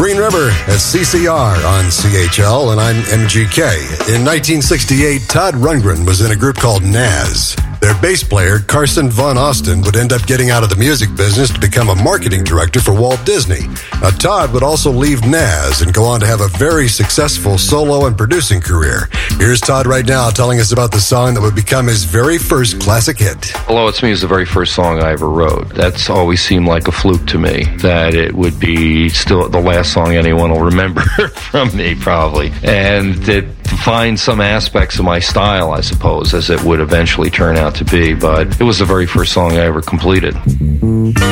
Green River at CCR on CHL, and I'm MGK. In 1968, Todd Rundgren was in a group called Nazz. Their bass player, Carson Von Austin, would end up getting out of the music business to become a marketing director for Walt Disney. Now, Todd would also leave Nazz and go on to have a very successful solo and producing career. Here's Todd right now telling us about the song that would become his very first classic hit. Hello, It's Me is the very first song I ever wrote. That's always seemed like a fluke to me, that it would be still the last song anyone will remember from me, probably. And it defines some aspects of my style, I suppose, as it would eventually turn out to be. But it was the very first song I ever completed.